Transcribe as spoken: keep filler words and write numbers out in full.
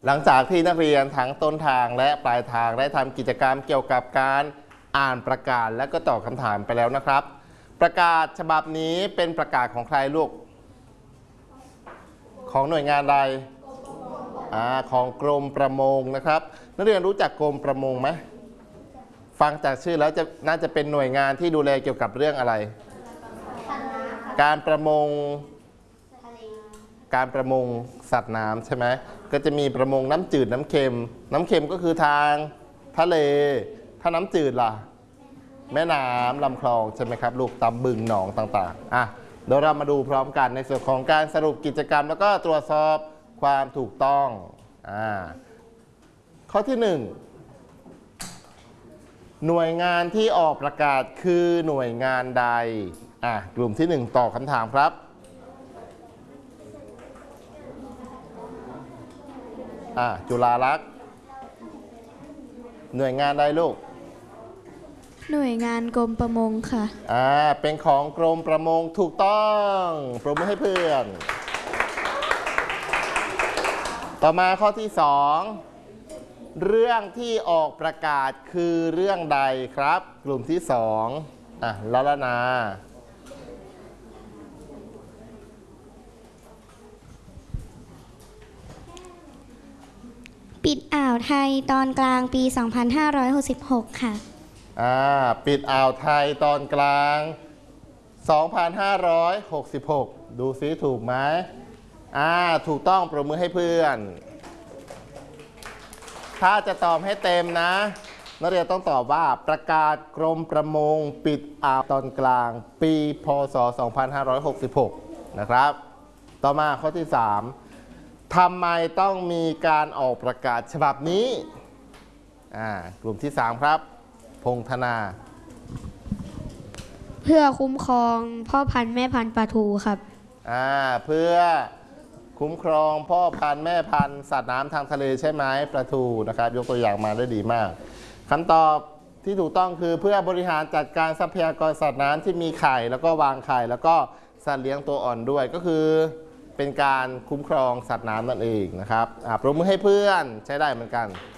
หลังจากที่นักเรียนทั้งต้นทางและปลายทางได้ทำกิจกรรมเกี่ยวกับการอ่านประกาศและก็ตอบคำถามไปแล้วนะครับประกาศฉบับนี้เป็นประกาศของใครลูกของหน่วยงานใดอ่าของกรมประมงนะครับนักเรียนรู้จักกรมประมงไหมฟังจากชื่อแล้วจะน่าจะเป็นหน่วยงานที่ดูแลเกี่ยวกับเรื่องอะไรการประมงการประมงสัตว์น้ำใช่ไหมก็จะมีประมงน้ำจืดน้ำเค็มน้ำเค็มก็คือทางทะเลถ้าน้ำจืดล่ะแม่น้ำลำคลองใช่ไหมครับลูกตามบึงหนองต่างๆอ่ะเดี๋ยวเรามาดูพร้อมกันในส่วนของการสรุปกิจกรรมแล้วก็ตรวจสอบความถูกต้องอ่าข้อที่หนึ่งหน่วยงานที่ออกประกาศคือหน่วยงานใดอ่ะกลุ่มที่หนึ่งตอบคำถามครับอ่ะจุฬาลักษณ์หน่วยงานใดลูกหน่วยงานกรมประมงค่ะอ่าเป็นของกรมประมงถูกต้องปรบมือให้เพื่อนต่อมาข้อที่สองเรื่องที่ออกประกาศคือเรื่องใดครับกลุ่มที่สองอ่ะละละนาปิดอ่าวไทยตอนกลางปี สองพันห้าร้อยหกสิบหก ค่ะอ่าปิดอ่าวไทยตอนกลาง สองพันห้าร้อยหกสิบหก ดูซิถูกไหมอ่าถูกต้องปรบมือให้เพื่อนถ้าจะตอบให้เต็มนะนักเรียนต้องตอบว่าประกาศกรมประมงปิดอ่าวตอนกลางปีพ.ศ. สองพันห้าร้อยหกสิบหก นะครับต่อมาข้อที่สามทำไมต้องมีการออกประกาศฉบับนี้อ่ากลุ่มที่สามครับพงธนาเพื่อคุ้มครองพ่อพันธุ์แม่พันธุ์ปลาทูครับอ่าเพื่อคุ้มครองพ่อพันธุ์แม่พันธุ์สัตว์น้ำทางทะเลใช่ไหมปลาทูนะครับยกตัวอย่างมาได้ดีมากคำตอบที่ถูกต้องคือเพื่อบริหารจัดการทรัพยากรสัตว์น้ำที่มีไข่แล้วก็วางไข่แล้วก็สัตว์เลี้ยงตัวอ่อนด้วยก็คือเป็นการคุ้มครองสัตว์น้ำนั่นเองนะครับอ่าปรบมือให้เพื่อนใช้ได้เหมือนกัน